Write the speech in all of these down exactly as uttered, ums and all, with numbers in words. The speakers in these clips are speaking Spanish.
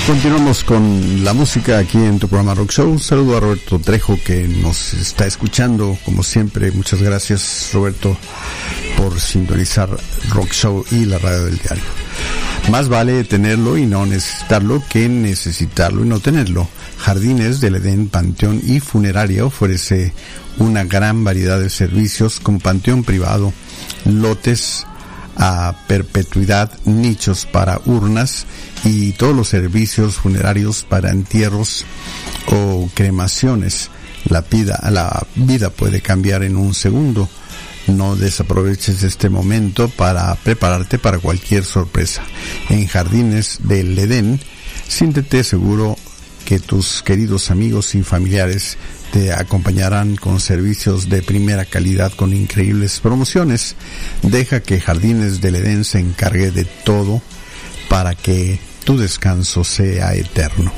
Continuamos con la música aquí en tu programa Rock Show. Un saludo a Roberto Trejo, que nos está escuchando como siempre. Muchas gracias, Roberto, por sintonizar Rock Show y la radio del diario. Más vale tenerlo y no necesitarlo que necesitarlo y no tenerlo. Jardines del Edén, Panteón y Funeraria ofrece una gran variedad de servicios como panteón privado, lotes a perpetuidad, nichos para urnas y todos los servicios funerarios para entierros o cremaciones. La vida, la vida puede cambiar en un segundo. No desaproveches este momento para prepararte para cualquier sorpresa. En Jardines del Edén, siéntete seguro que tus queridos amigos y familiares te acompañarán con servicios de primera calidad con increíbles promociones. Deja que Jardines del Edén se encargue de todo para que tu descanso sea eterno.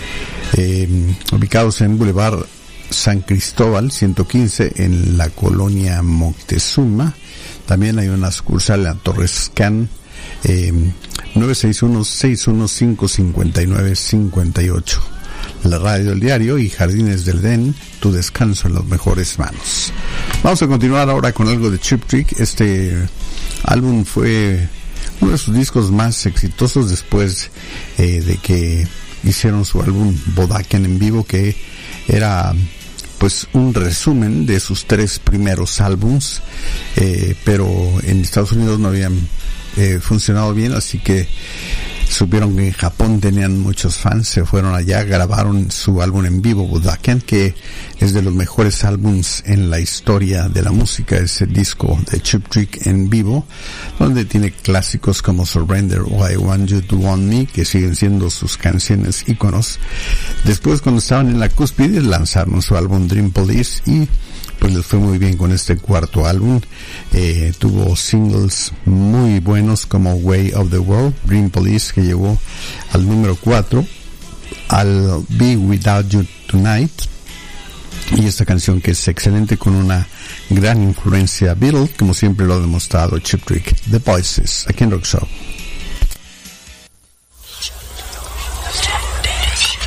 Eh, ubicados en Boulevard San Cristóbal ciento quince en la colonia Moctezuma. También hay una sucursal en la Torre Scan, eh, nueve seis uno, seis uno cinco, cinco nueve cinco ocho. La radio del diario y Jardines del Edén, tu descanso en las mejores manos. Vamos a continuar ahora con algo de Cheap Trick. Este álbum fue uno de sus discos más exitosos después eh, de que hicieron su álbum Bodaken en vivo, que era pues un resumen de sus tres primeros álbums, eh, pero en Estados Unidos no habían eh, funcionado bien, así que supieron que en Japón tenían muchos fans, se fueron allá, grabaron su álbum en vivo, Bodaken, que es de los mejores álbums en la historia de la música. Ese disco de Cheap Trick en vivo, donde tiene clásicos como Surrender o I Want You to Want Me, que siguen siendo sus canciones íconos. Después, cuando estaban en la cúspide, lanzaron su álbum Dream Police y pues les fue muy bien con este cuarto álbum. Eh, tuvo singles muy buenos como Way of the World, Dream Police, que llegó al número cuatro, I'll Be Without You Tonight, y esta canción que es excelente con una gran influencia Beatles, como siempre lo ha demostrado Cheap Trick, The Voices, aquí en Rock Show.